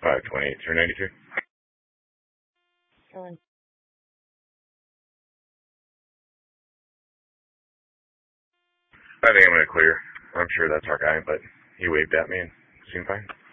528 through 92. Mm. I think I'm going to clear. I'm sure that's our guy, but he waved at me and seemed fine.